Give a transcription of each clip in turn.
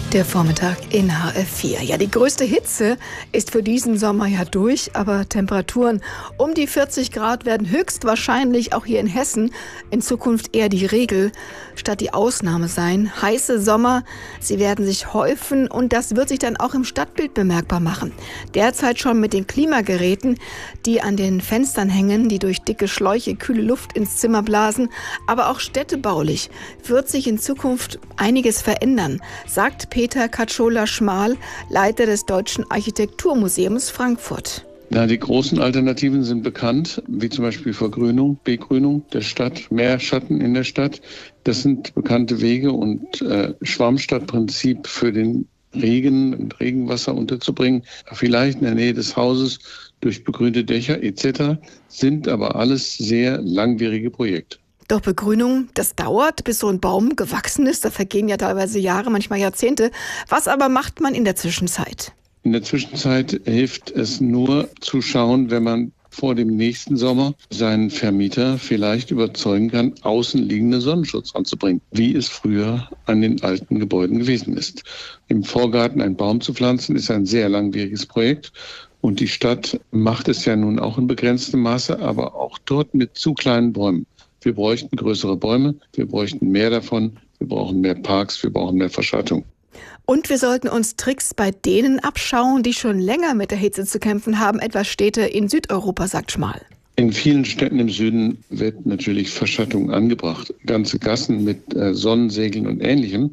Der Vormittag in HR4. Ja, die größte Hitze ist für diesen Sommer ja durch, aber Temperaturen um die 40 Grad werden höchstwahrscheinlich auch hier in Hessen in Zukunft eher die Regel statt die Ausnahme sein. Heiße Sommer, sie werden sich häufen und das wird sich dann auch im Stadtbild bemerkbar machen. Derzeit schon mit den Klimageräten, die an den Fenstern hängen, die durch dicke Schläuche kühle Luft ins Zimmer blasen. Aber auch städtebaulich wird sich in Zukunft einiges verändern, sagt Peter Katschola-Schmal, Leiter des Deutschen Architekturmuseums Frankfurt. Na, die großen Alternativen sind bekannt, wie zum Beispiel Vergrünung, Begrünung der Stadt, mehr Schatten in der Stadt. Das sind bekannte Wege und Schwammstadtprinzip für den Regen und Regenwasser unterzubringen, vielleicht in der Nähe des Hauses durch begrünte Dächer etc., sind aber alles sehr langwierige Projekte. Doch Begrünung, das dauert, bis so ein Baum gewachsen ist. Da vergehen ja teilweise Jahre, manchmal Jahrzehnte. Was aber macht man in der Zwischenzeit? In der Zwischenzeit hilft es nur zu schauen, wenn man vor dem nächsten Sommer seinen Vermieter vielleicht überzeugen kann, außenliegende Sonnenschutz anzubringen, wie es früher an den alten Gebäuden gewesen ist. Im Vorgarten einen Baum zu pflanzen, ist ein sehr langwieriges Projekt. Und die Stadt macht es ja nun auch in begrenztem Maße, aber auch dort mit zu kleinen Bäumen. Wir bräuchten größere Bäume, wir bräuchten mehr davon, wir brauchen mehr Parks, wir brauchen mehr Verschattung. Und wir sollten uns Tricks bei denen abschauen, die schon länger mit der Hitze zu kämpfen haben, etwa Städte in Südeuropa, sagt Schmal. In vielen Städten im Süden wird natürlich Verschattung angebracht. Ganze Gassen mit Sonnensegeln und Ähnlichem.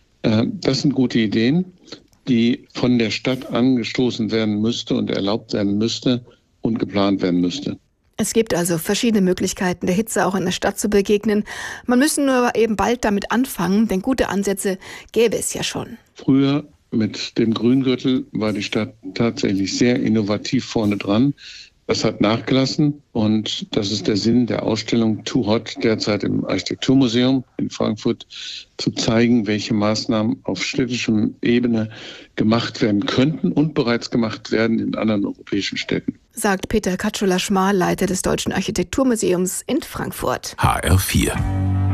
Das sind gute Ideen, die von der Stadt angestoßen werden müsste und erlaubt werden müsste und geplant werden müsste. Es gibt also verschiedene Möglichkeiten, der Hitze auch in der Stadt zu begegnen. Man müsse nur eben bald damit anfangen, denn gute Ansätze gäbe es ja schon. Früher mit dem Grüngürtel war die Stadt tatsächlich sehr innovativ vorne dran. Das hat nachgelassen und das ist der Sinn der Ausstellung Too Hot derzeit im Architekturmuseum in Frankfurt, zu zeigen, welche Maßnahmen auf städtischer Ebene gemacht werden könnten und bereits gemacht werden in anderen europäischen Städten. Sagt Peter Katschola-Schmal, Leiter des Deutschen Architekturmuseums in Frankfurt. HR4.